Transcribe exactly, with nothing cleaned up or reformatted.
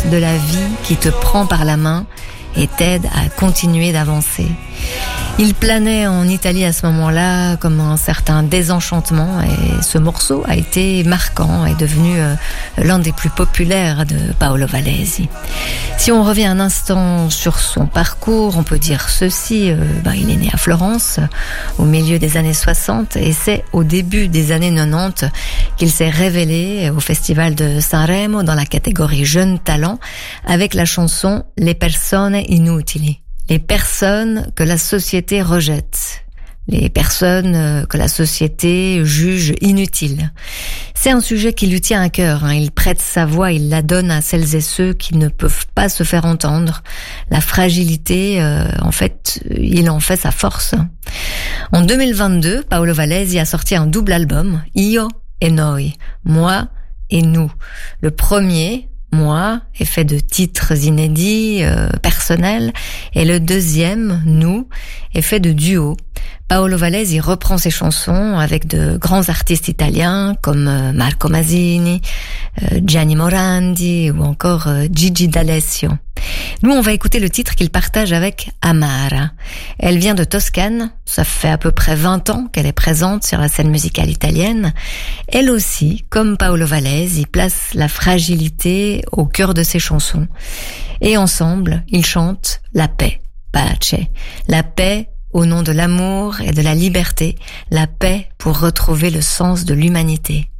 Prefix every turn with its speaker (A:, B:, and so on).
A: de la vie qui te prend par la main et t'aide à continuer d'avancer. Il planait en Italie à ce moment-là comme un certain désenchantement et ce morceau a été marquant et devenu euh, l'un des plus populaires de Paolo Valesi. Si on revient un instant sur son parcours, on peut dire ceci, euh, ben, il est né à Florence au milieu des années soixante et c'est au début des années quatre-vingt-dix qu'il s'est révélé au festival de Sanremo dans la catégorie Jeunes Talents avec la chanson Les persone inutili. Les personnes que la société rejette, les personnes que la société juge inutiles. C'est un sujet qui lui tient à cœur, hein. Il prête sa voix, il la donne à celles et ceux qui ne peuvent pas se faire entendre. La fragilité, euh, en fait, il en fait sa force. En deux mille vingt-deux, Paolo Valesi a sorti un double album, Io e Noi, Moi et Nous. Le premier, Moi, est fait de titres inédits, euh, personnels, et le deuxième, Nous, est fait de duos. Paolo Valesi reprend ses chansons avec de grands artistes italiens comme euh, Marco Masini, euh, Gianni Morandi ou encore euh, Gigi D'Alessio. Nous, on va écouter le titre qu'il partage avec Amara. Elle vient de Toscane, ça fait à peu près vingt ans qu'elle est présente sur la scène musicale italienne. Elle aussi, comme Paolo Valesi, place la fragilité au cœur de ses chansons. Et ensemble, ils chantent la paix, pace, la paix au nom de l'amour et de la liberté, la paix pour retrouver le sens de l'humanité.